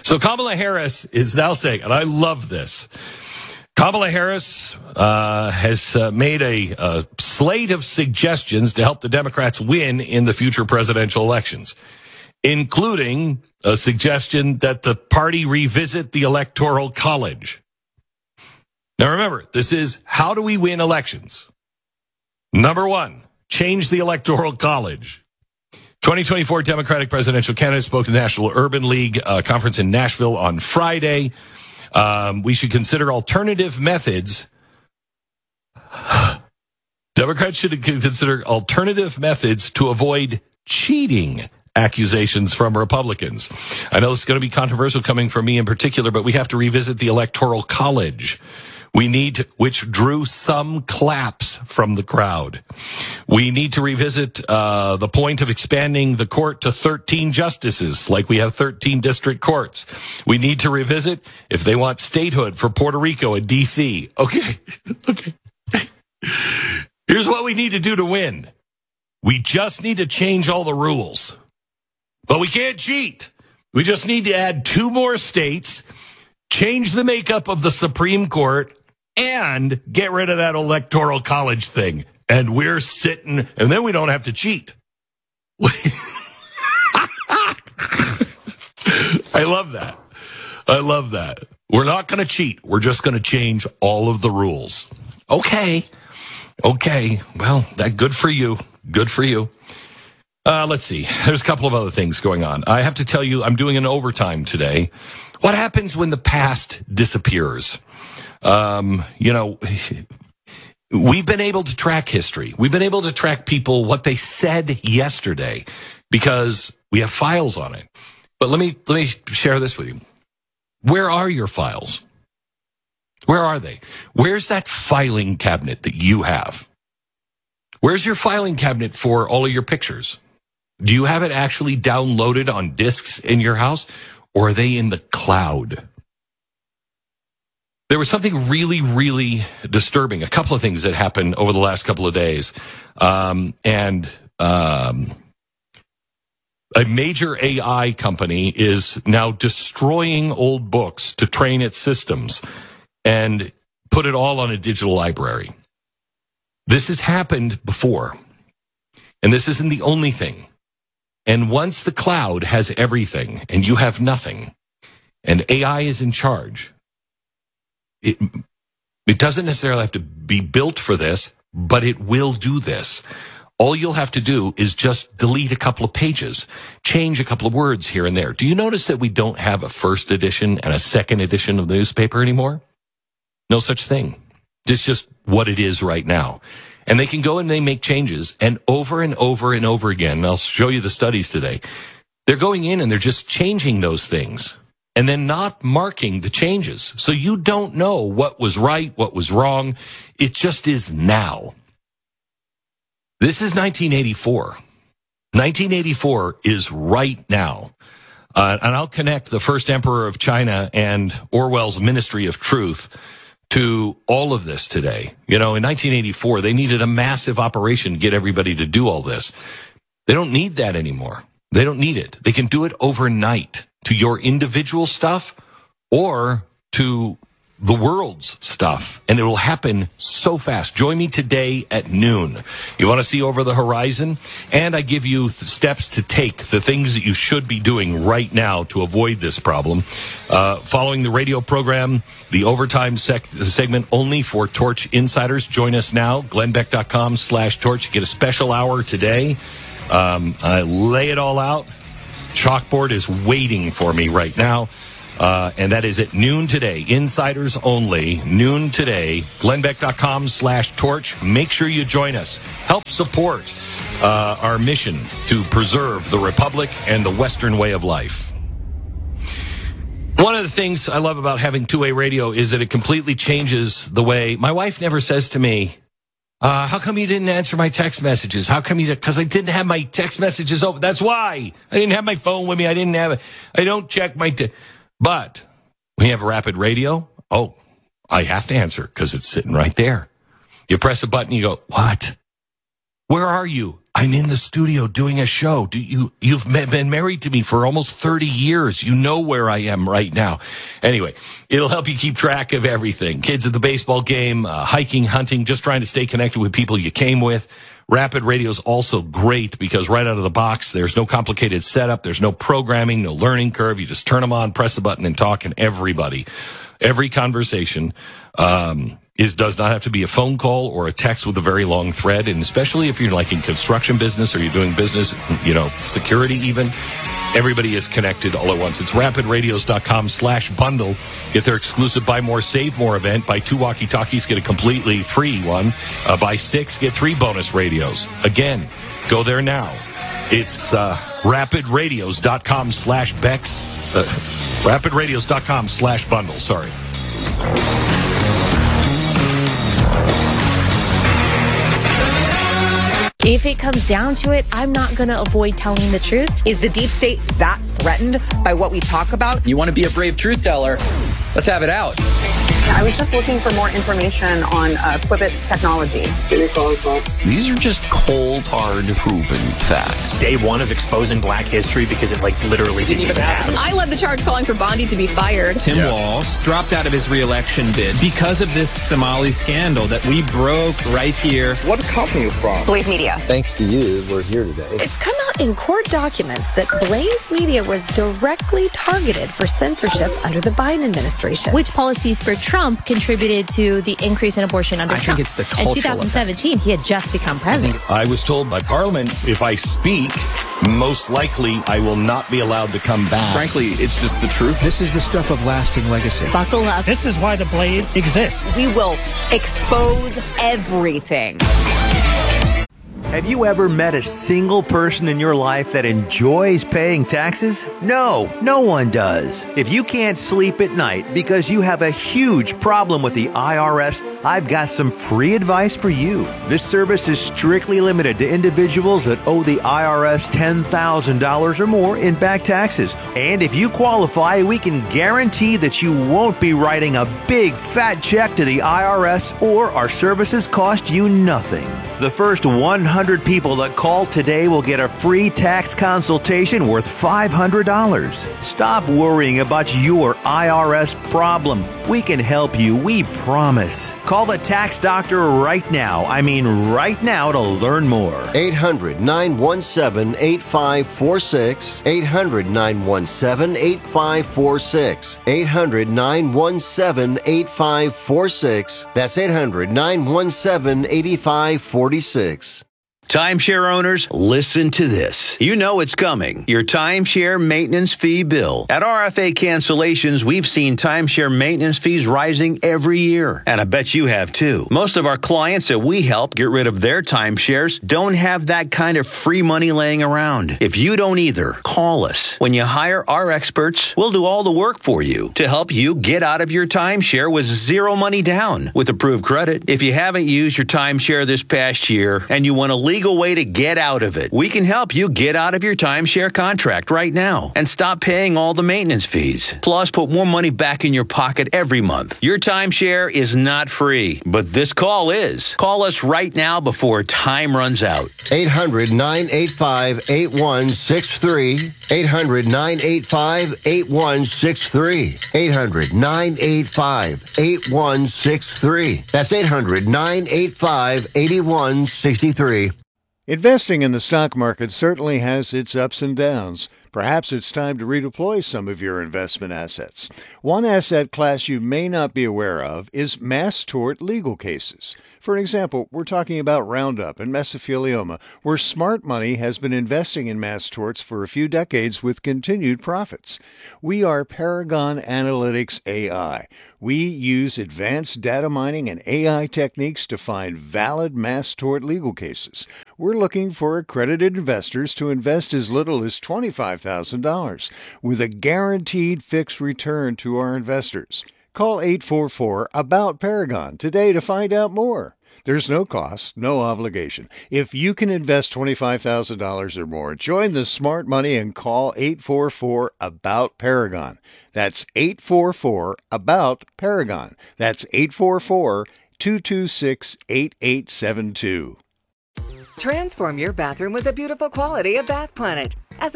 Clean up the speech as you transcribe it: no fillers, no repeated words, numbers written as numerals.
So Kamala Harris is now saying, and I love this, Kamala Harris has made a slate of suggestions to help the Democrats win in the future presidential elections, including a suggestion that the party revisit the Electoral College. Now remember, this is how do we win elections? Number one, change the Electoral College. 2024 Democratic presidential candidate spoke to the National Urban League conference in Nashville on Friday. We should consider alternative methods. Democrats should consider alternative methods to avoid cheating accusations from Republicans. I know this is going to be controversial coming from me in particular, but we have to revisit the Electoral College. Which drew some claps from the crowd. We need to revisit the point of expanding the court to 13 justices, like we have 13 district courts. We need to revisit if they want statehood for Puerto Rico and D.C. Okay. Here's what we need to do to win. We just need to change all the rules. But we can't cheat. We just need to add 2 more states, change the makeup of the Supreme Court, and get rid of that Electoral College thing. And we're sitting, and then we don't have to cheat. I love that. We're not going to cheat. We're just going to change all of the rules. Okay. Well, good for you. Let's see. There's a couple of other things going on. I have to tell you, I'm doing an overtime today. What happens when the past disappears? We've been able to track history. We've been able to track people, what they said yesterday, because we have files on it. But let me share this with you. Where are your files? Where are they? Where's that filing cabinet that you have? Where's your filing cabinet for all of your pictures? Do you have it actually downloaded on disks in your house, or are they in the cloud? There was something really, really disturbing. A couple of things that happened over the last couple of days. A major AI company is now destroying old books to train its systems and put it all on a digital library. This has happened before. And this isn't the only thing. And once the cloud has everything and you have nothing, and AI is in charge, it doesn't necessarily have to be built for this, but it will do this. All you'll have to do is just delete a couple of pages, change a couple of words here and there. Do you notice that we don't have a first edition and a second edition of the newspaper anymore? No such thing. It's just what it is right now. And they can go and they make changes, and over and over and over again, I'll show you the studies today, they're going in and they're just changing those things and then not marking the changes. So you don't know what was right, what was wrong. It just is now. This is 1984. 1984 is right now. And I'll connect the first emperor of China and Orwell's Ministry of Truth to all of this today. In 1984, they needed a massive operation to get everybody to do all this. They don't need that anymore. They don't need it. They can do it overnight to your individual stuff or to the world's stuff, and it will happen so fast. Join me today at noon. You want to see over the horizon? And I give you steps to take, the things that you should be doing right now to avoid this problem. Following the radio program, the overtime segment only for Torch Insiders. Join us now, glennbeck.com/torch. You get a special hour today. I lay it all out. Chalkboard is waiting for me right now. And that is at noon today. Insiders only. Noon today. glennbeck.com/torch. Make sure you join us. Help support our mission to preserve the Republic and the Western way of life. One of the things I love about having two-way radio is that it completely changes the way. My wife never says to me, how come you didn't answer my text messages? How come because I didn't have my text messages open. That's why. I didn't have my phone with me. I don't check my But when you have rapid radio, I have to answer because it's sitting right there. You press a button, you go, what? Where are you? I'm in the studio doing a show. You've been married to me for almost 30 years. You know where I am right now. Anyway, it'll help you keep track of everything. Kids at the baseball game, hiking, hunting, just trying to stay connected with people you came with. Rapid Radio is also great because right out of the box, there's no complicated setup. There's no programming, no learning curve. You just turn them on, press the button, and talk, and every conversation, does not have to be a phone call or a text with a very long thread. And especially if you're like in construction business or you're doing business, security even, everybody is connected all at once. It's rapidradios.com/bundle. Get their exclusive Buy More, Save More event. Buy 2 walkie-talkies, get a completely free one. Buy 6, get 3 bonus radios. Again, go there now. It's rapidradios.com/Bex. rapidradios.com/bundle. Sorry. If it comes down to it, I'm not going to avoid telling the truth. Is the deep state that threatened by what we talk about? You want to be a brave truth teller? Let's have it out. I was just looking for more information on Quibbit's technology. These are just cold, hard, proven facts. Day one of exposing black history because it literally didn't even happen. I led the charge calling for Bondi to be fired. Tim Walz dropped out of his re-election bid because of this Somali scandal that we broke right here. What company are you from? Blaze Media. Thanks to you, we're here today. It's come out in court documents that Blaze Media was directly targeted for censorship under the Biden administration. Which policies for Trump contributed to the increase in abortion under Trump? I think it's the cultural In 2017, he had just become president. I was told by Parliament, if I speak, most likely I will not be allowed to come back. Frankly, it's just the truth. This is the stuff of lasting legacy. Buckle up. This is why the Blaze exists. We will expose everything. Have you ever met a single person in your life that enjoys paying taxes? No, no one does. If you can't sleep at night because you have a huge problem with the IRS, I've got some free advice for you. This service is strictly limited to individuals that owe the IRS $10,000 or more in back taxes. And if you qualify, we can guarantee that you won't be writing a big fat check to the IRS, or our services cost you nothing. The first 100 people that call today will get a free tax consultation worth $500. Stop worrying about your IRS problem. We can help you, we promise. Call the tax doctor right now. I mean right now, to learn more. 800-917-8546. 800-917-8546. 800-917-8546. That's 800-917-8546. Timeshare owners, listen to this. You know it's coming. Your timeshare maintenance fee bill. At RFA Cancellations, we've seen timeshare maintenance fees rising every year. And I bet you have too. Most of our clients that we help get rid of their timeshares don't have that kind of free money laying around. If you don't either, call us. When you hire our experts, we'll do all the work for you to help you get out of your timeshare with zero money down with approved credit. If you haven't used your timeshare this past year and you want to legal way to get out of it, we can help you get out of your timeshare contract right now and stop paying all the maintenance fees. Plus, put more money back in your pocket every month. Your timeshare is not free, but this call is. Call us right now before time runs out. 800-985-8163. 800-985-8163. 800-985-8163. That's 800-985-8163. Investing in the stock market certainly has its ups and downs. Perhaps it's time to redeploy some of your investment assets. One asset class you may not be aware of is mass tort legal cases. For example, we're talking about Roundup and mesothelioma, where smart money has been investing in mass torts for a few decades with continued profits. We are Paragon Analytics AI. We use advanced data mining and AI techniques to find valid mass tort legal cases. We're looking for accredited investors to invest as little as $25,000 with a guaranteed fixed return to our investors. Call 844-ABOUT-PARAGON today to find out more. There's no cost, no obligation. If you can invest $25,000 or more, join the smart money and call 844-ABOUT-PARAGON. That's 844-ABOUT-PARAGON. That's 844-226-8872. Transform your bathroom with the beautiful quality of Bath Planet. As